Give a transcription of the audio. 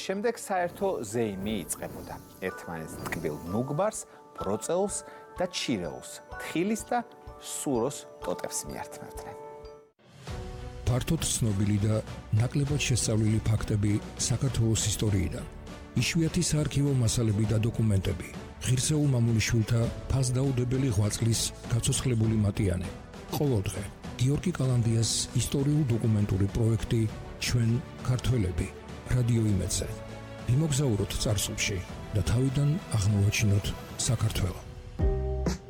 შემდეგ საერთო ზეიმი იწყებოდა. ერთმანეთს ტკბილ ნუგბარს, ბროწეულს და ჩირეულს, თხილის და სუროს ტოტებს მიართმევდნენ. ფართოდ ცნობილი და ნაკლებად შესწავლილი ფაქტები საქართველოს ისტორიიდან. იშვიათი საარქივო მასალები და დოკუმენტები. ღირსეულ მამულიშვილთა ფასდაუდებელი ღვაწლის გაცოცხლებული მატიანე. ყოველდღე გიორგი კალანდიას ისტორიულ-დოკუმენტური პროექტი ჩვენ ქართველები რადიო იმედზე. ვიმოგზაუროთ წარსულში და თავიდან აღმოვაჩინოთ საქართველო.